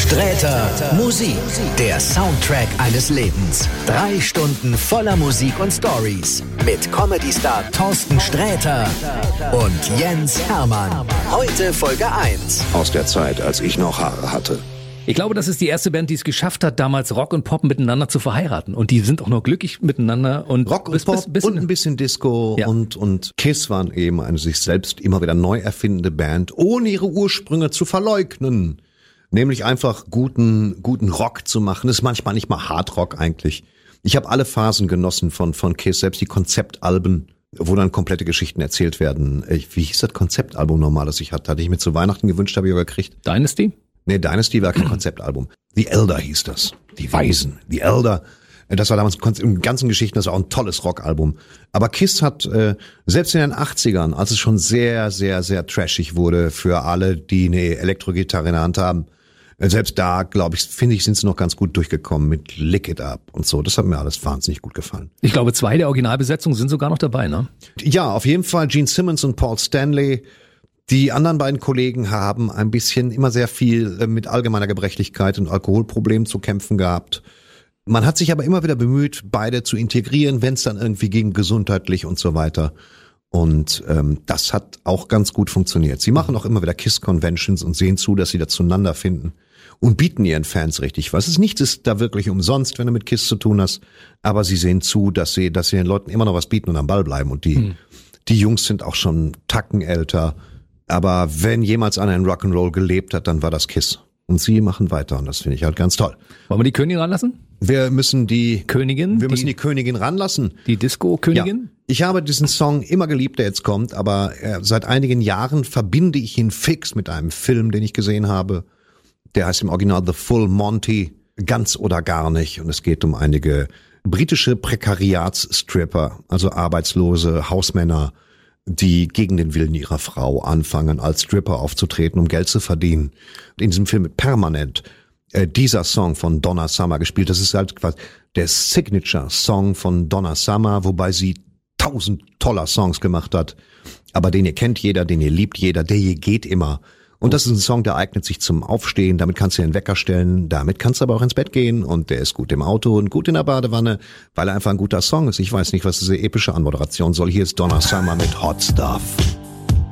Sträter Musik, der Soundtrack eines Lebens. 3 Stunden voller Musik und Stories mit Comedy-Star Thorsten Sträter und Jens Hermann. Heute Folge 1. Aus der Zeit, als ich noch Haare hatte. Ich glaube, das ist die erste Band, die es geschafft hat, damals Rock und Pop miteinander zu verheiraten. Und die sind auch noch glücklich miteinander. Und Rock und Pop und ein bisschen Disco. Ja. Und Kiss waren eben eine sich selbst immer wieder neu erfindende Band, ohne ihre Ursprünge zu verleugnen. Nämlich einfach guten Rock zu machen. Das ist manchmal nicht mal Hardrock eigentlich. Ich habe alle Phasen genossen von Kiss, selbst die Konzeptalben, wo dann komplette Geschichten erzählt werden. Wie hieß das Konzeptalbum nochmal, das ich hatte? Hatte ich mir zu Weihnachten gewünscht, habe ich aber gekriegt. Dynasty? Nee, Dynasty war kein Konzeptalbum. The Elder hieß das. Die Weisen. The Elder. Das war damals in ganzen Geschichten, das war auch ein tolles Rockalbum. Aber Kiss hat, selbst in den 80ern, als es schon sehr, sehr, sehr trashig wurde für alle, die eine Elektrogitarre in der Hand haben, selbst da, glaube ich, sind sie noch ganz gut durchgekommen mit Lick It Up und so. Das hat mir alles wahnsinnig gut gefallen. Ich glaube, 2 der Originalbesetzungen sind sogar noch dabei, ne? Ja, auf jeden Fall Gene Simmons und Paul Stanley. Die anderen beiden Kollegen haben ein bisschen immer sehr viel mit allgemeiner Gebrechlichkeit und Alkoholproblemen zu kämpfen gehabt. Man hat sich aber immer wieder bemüht, beide zu integrieren, wenn es dann irgendwie ging, gesundheitlich und so weiter. Und das hat auch ganz gut funktioniert. Sie machen auch immer wieder Kiss-Conventions und sehen zu, dass sie da zueinander finden und bieten ihren Fans richtig was. Nichts ist da wirklich umsonst, wenn du mit Kiss zu tun hast, aber sie sehen zu, dass sie den Leuten immer noch was bieten und am Ball bleiben. Und die Jungs sind auch schon Tacken älter. Aber wenn jemals einer in Rock'n'Roll gelebt hat, dann war das Kiss. Und sie machen weiter und das finde ich halt ganz toll. Wollen wir die Königin ranlassen? Wir müssen die Königin ranlassen. Die Disco-Königin? Ja. Ich habe diesen Song immer geliebt, der jetzt kommt, aber seit einigen Jahren verbinde ich ihn fix mit einem Film, den ich gesehen habe. Der heißt im Original The Full Monty, ganz oder gar nicht. Und es geht um einige britische Prekariatsstripper, also arbeitslose Hausmänner, die gegen den Willen ihrer Frau anfangen, als Stripper aufzutreten, um Geld zu verdienen. In diesem Film wird permanent dieser Song von Donna Summer gespielt. Das ist halt quasi der Signature-Song von Donna Summer, wobei sie 1000 toller Songs gemacht hat. Aber den ihr kennt jeder, den ihr liebt jeder, der hier geht immer. Und das ist ein Song, der eignet sich zum Aufstehen. Damit kannst du den Wecker stellen. Damit kannst du aber auch ins Bett gehen. Und der ist gut im Auto und gut in der Badewanne, weil er einfach ein guter Song ist. Ich weiß nicht, was diese epische Anmoderation soll. Hier ist Donna Summer mit Hot Stuff.